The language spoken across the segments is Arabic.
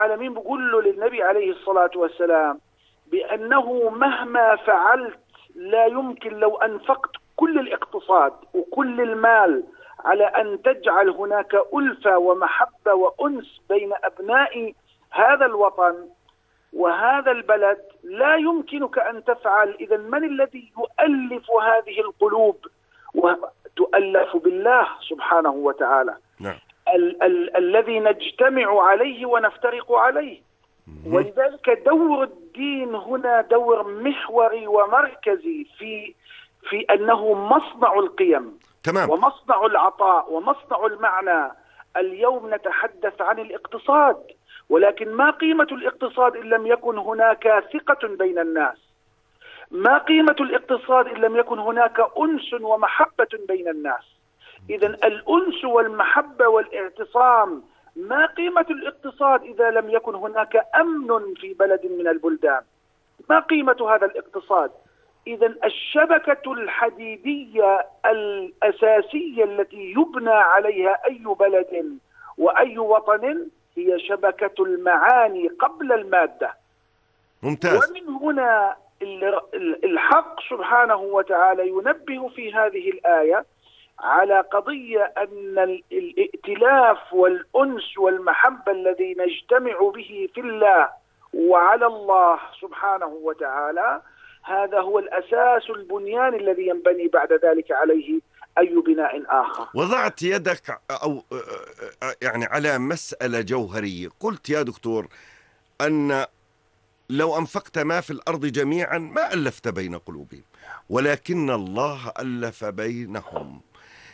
العالمين بيقول له للنبي عليه الصلاة والسلام بأنه مهما فعلت لا يمكن لو أنفقت كل الاقتصاد وكل المال على أن تجعل هناك ألفة ومحبة وأنس بين أبناء هذا الوطن وهذا البلد، لا يمكنك أن تفعل. إذا من الذي يؤلف هذه القلوب؟ وتؤلف بالله سبحانه وتعالى. نعم. الذي نجتمع عليه ونفترق عليه. ولذلك دور الدين هنا دور محوري ومركزي في أنه مصنع القيم. تمام. ومصنع العطاء ومصنع المعنى. اليوم نتحدث عن الاقتصاد، ولكن ما قيمة الاقتصاد إن لم يكن هناك ثقة بين الناس؟ ما قيمة الاقتصاد إن لم يكن هناك أنس ومحبة بين الناس؟ إذا الأنس والمحبة والاعتصام. ما قيمة الاقتصاد إذا لم يكن هناك أمن في بلد من البلدان؟ ما قيمة هذا الاقتصاد؟ إذا الشبكة الحديدية الأساسية التي يبنى عليها أي بلد وأي وطن هي شبكة المعاني قبل المادة. ممتاز. ومن هنا الحق سبحانه وتعالى ينبه في هذه الآية على قضية أن الائتلاف والأنس والمحبة الذي نجتمع به في الله وعلى الله سبحانه وتعالى، هذا هو الأساس البنيان الذي ينبني بعد ذلك عليه أي بناء آخر. وضعت يدك أو يعني على مسألة جوهرية، قلت يا دكتور أن لو أنفقت ما في الأرض جميعا ما ألفت بين قلوبهم، ولكن الله ألف بينهم.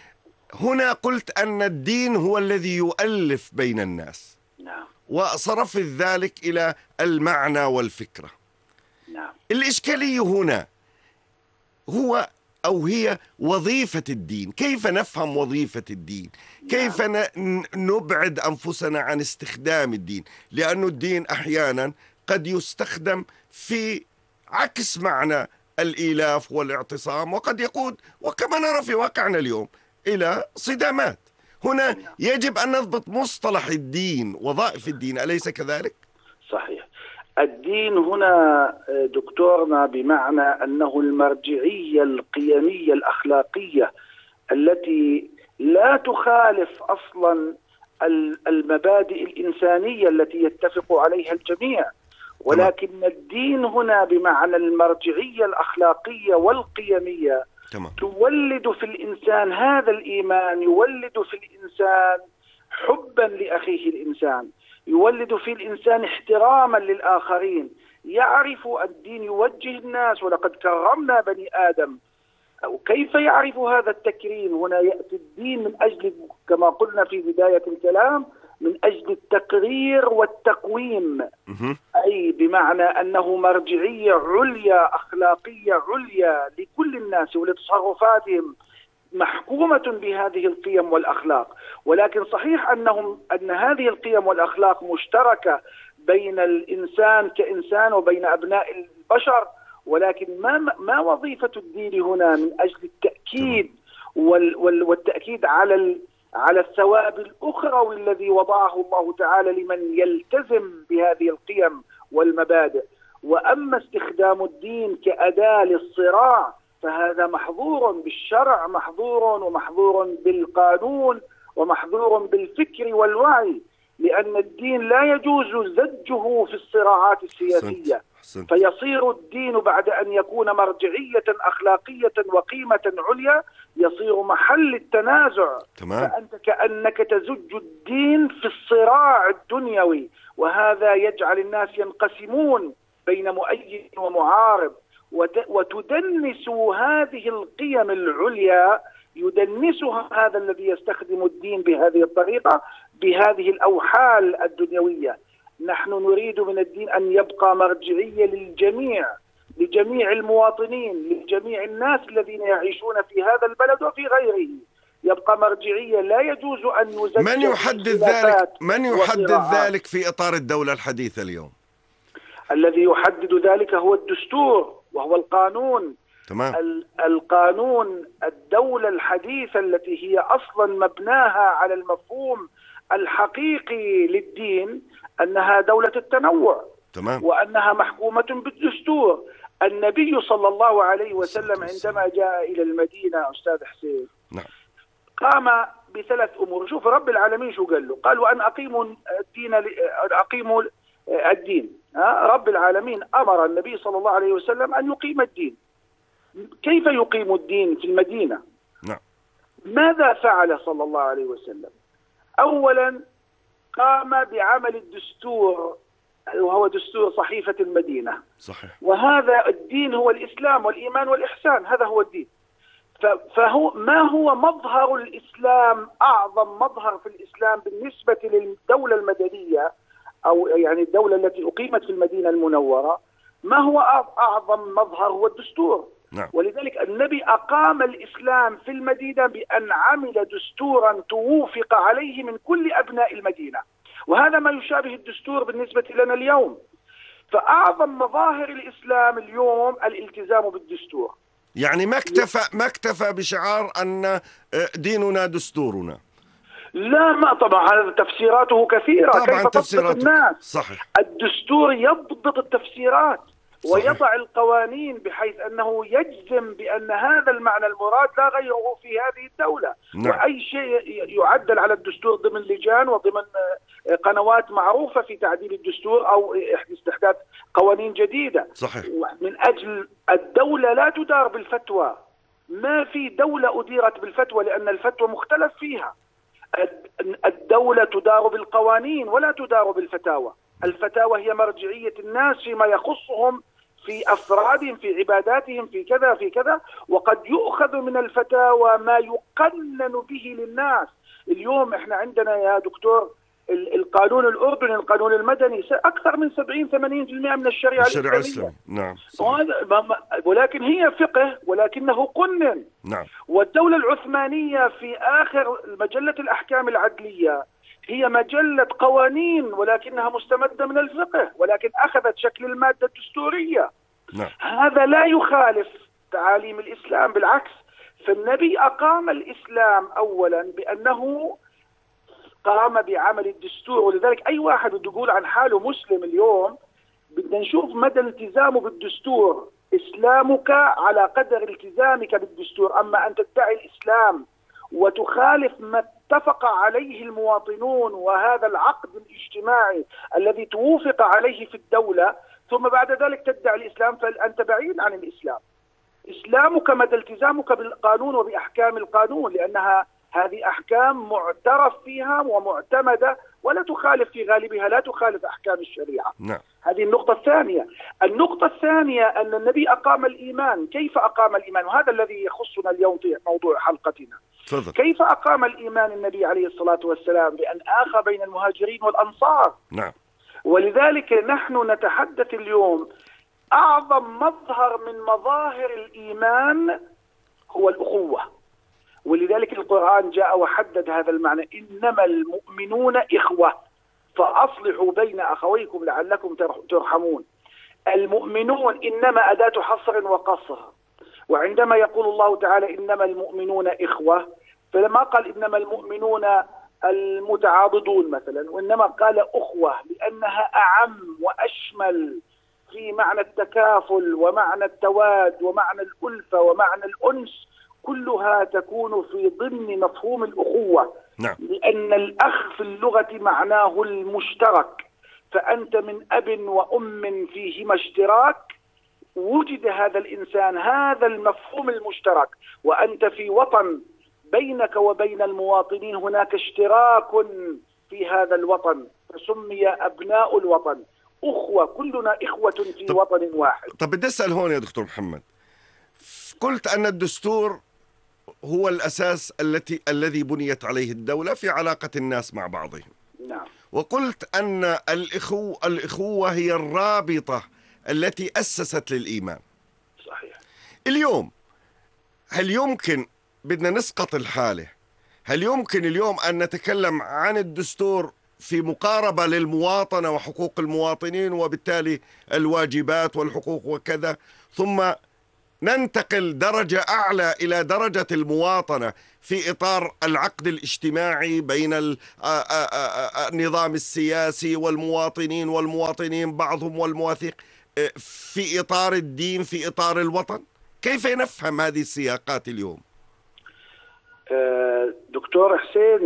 هنا قلت أن الدين هو الذي يؤلف بين الناس. نعم. وصرفت ذلك إلى المعنى والفكرة. نعم. الإشكالية هنا هو أو هي وظيفة الدين. كيف نفهم وظيفة الدين؟ كيف نبعد أنفسنا عن استخدام الدين؟ لأن الدين أحيانا قد يستخدم في عكس معنى الإيلاف والاعتصام، وقد يقود وكما نرى في واقعنا اليوم إلى صدامات. هنا يجب أن نضبط مصطلح الدين، وظائف الدين، أليس كذلك؟ صحيح. الدين هنا دكتورنا بمعنى أنه المرجعية القيمية الأخلاقية التي لا تخالف أصلا المبادئ الإنسانية التي يتفق عليها الجميع، ولكن الدين هنا بمعنى المرجعية الأخلاقية والقيمية تولد في الإنسان هذا الإيمان، يولد في الإنسان حبا لأخيه الإنسان، يولد في الإنسان احتراما للآخرين. يعرف الدين يوجه الناس ولقد كرمنا بني آدم. كيف يعرف هذا التكريم؟ هنا يأتي الدين من أجل كما قلنا في بداية الكلام من أجل التقرير والتقويم، أي بمعنى أنه مرجعية عليا أخلاقية عليا لكل الناس ولتصرفاتهم محكومة بهذه القيم والأخلاق. ولكن صحيح أن هذه القيم والأخلاق مشتركة بين الإنسان كإنسان وبين أبناء البشر، ولكن ما وظيفة الدين هنا من أجل التأكيد والتأكيد على الثواب الأخروي الذي وضعه الله تعالى لمن يلتزم بهذه القيم والمبادئ. وأما استخدام الدين كأداة للصراع فهذا محظور بالشرع، محظور ومحظور بالقانون ومحظور بالفكر والوعي، لأن الدين لا يجوز زجه في الصراعات السياسية. فيصير الدين بعد أن يكون مرجعية أخلاقية وقيمة عليا يصير محل التنازع. فأنت كأنك تزج الدين في الصراع الدنيوي، وهذا يجعل الناس ينقسمون بين مؤيد ومعارض، وتدنس هذه القيم العليا، يدنسها هذا الذي يستخدم الدين بهذه الطريقة بهذه الأوحال الدنيوية. نحن نريد من الدين أن يبقى مرجعية للجميع، لجميع المواطنين، لجميع الناس الذين يعيشون في هذا البلد وفي غيره. يبقى مرجعية، لا يجوز أن يزج. من يحدد ذلك في إطار الدولة الحديثة اليوم؟ الذي يحدد ذلك هو الدستور وهو القانون. تمام. القانون الدولة الحديثة التي هي أصلا مبناها على المفهوم الحقيقي للدين أنها دولة التنوع، تمام. وأنها محكومة بالدستور. النبي صلى الله عليه وسلم عندما جاء إلى المدينة أستاذ حسين، نعم. قام بثلاث أمور. شوف رب العالمين شو قال له، قال وأن أقيموا الدين. رب العالمين أمر النبي صلى الله عليه وسلم أن يقيم الدين. كيف يقيم الدين في المدينة؟ نعم. ماذا فعل صلى الله عليه وسلم؟ أولا قام بعمل الدستور، وهو دستور صحيفة المدينة. صحيح. وهذا الدين هو الإسلام والإيمان والإحسان، هذا هو الدين. فهو ما هو مظهر الإسلام، أعظم مظهر في الإسلام بالنسبة للدولة المدنية، أو يعني الدولة التي أقيمت في المدينة المنورة، ما هو أعظم مظهر؟ هو الدستور. نعم. ولذلك النبي أقام الإسلام في المدينة بأن عمل دستورا توافق عليه من كل أبناء المدينة، وهذا ما يشابه الدستور بالنسبة لنا اليوم. فأعظم مظاهر الإسلام اليوم الالتزام بالدستور. يعني ما اكتفى بشعار أن ديننا دستورنا. لا، ما طبعا هذا تفسيراته كثيرة. طبعا كيف تضبط الناس؟ صحيح. الدستور يضبط التفسيرات ويضع القوانين بحيث أنه يجزم بأن هذا المعنى المراد لا غيره في هذه الدولة. نعم. وأي شيء يعدل على الدستور ضمن لجان وضمن قنوات معروفة في تعديل الدستور أو استحداث قوانين جديدة. صحيح. من أجل الدولة لا تدار بالفتوى. ما في دولة أديرت بالفتوى، لأن الفتوى مختلف فيها. الدولة تدار بالقوانين ولا تدار بالفتاوى. الفتاوى هي مرجعية الناس فيما يخصهم في أفرادهم، في عباداتهم، في كذا في كذا، وقد يؤخذ من الفتاوى ما يقنن به للناس. اليوم احنا عندنا يا دكتور القانون الأردني، القانون المدني، أكثر من 70-80% من الشريعة الإسلامية. نعم. ولكن هي فقه ولكنه قنن. نعم. والدولة العثمانية في آخر مجلة الأحكام العدلية هي مجلة قوانين ولكنها مستمدة من الفقه، ولكن أخذت شكل المادة الدستورية. نعم. هذا لا يخالف تعاليم الإسلام، بالعكس. فالنبي أقام الإسلام أولا بأنه قام بعمل الدستور. ولذلك أي واحد بده يقول عن حاله مسلم اليوم بدنا نشوف مدى التزامه بالدستور. إسلامك على قدر التزامك بالدستور. أما أن تدعي الإسلام وتخالف ما اتفق عليه المواطنون وهذا العقد الاجتماعي الذي توافق عليه في الدولة، ثم بعد ذلك تدعي الإسلام، فأنت بعيد عن الإسلام. إسلامك مدى التزامك بالقانون وبأحكام القانون، لأنها هذه أحكام معترف فيها ومعتمدة ولا تخالف في غالبها، لا تخالف أحكام الشريعة. نعم. هذه النقطة الثانية. النقطة الثانية أن النبي أقام الإيمان. كيف أقام الإيمان؟ وهذا الذي يخصنا اليوم في موضوع حلقتنا. فضل. كيف أقام الإيمان النبي عليه الصلاة والسلام؟ بأن آخى بين المهاجرين والأنصار. نعم. ولذلك نحن نتحدث اليوم أعظم مظهر من مظاهر الإيمان هو الأخوة. ولذلك القرآن جاء وحدد هذا المعنى: إنما المؤمنون إخوة فأصلحوا بين أخويكم لعلكم ترحمون. المؤمنون إنما أداة حصر وقصر. وعندما يقول الله تعالى إنما المؤمنون إخوة، فلما قال إنما المؤمنون المتعاضدون مثلا، وإنما قال أخوة لأنها أعم وأشمل في معنى التكافل ومعنى التواد ومعنى الألفة ومعنى الأنس، كلها تكون في ضمن مفهوم الأخوة. نعم. لأن الأخ في اللغة معناه المشترك، فأنت من أب وأم فيهما اشتراك، وجد هذا الإنسان هذا المفهوم المشترك، وأنت في وطن بينك وبين المواطنين هناك اشتراك في هذا الوطن، فسمي أبناء الوطن أخوة، كلنا إخوة في وطن واحد. طب بدي أسأل هون يا دكتور محمد، قلت أن الدستور هو الأساس الذي بنيت عليه الدولة في علاقة الناس مع بعضهم. نعم. وقلت أن الإخوة هي الرابطة التي أسست للإيمان. صحيح. اليوم هل يمكن، بدنا نسقط الحالة، هل يمكن اليوم أن نتكلم عن الدستور في مقاربة للمواطنة وحقوق المواطنين وبالتالي الواجبات والحقوق وكذا، ثم ننتقل درجة أعلى إلى درجة المواطنة في إطار العقد الاجتماعي بين النظام السياسي والمواطنين بعضهم والمواثيق، في إطار الدين، في إطار الوطن. كيف نفهم هذه السياقات اليوم؟ دكتور حسين،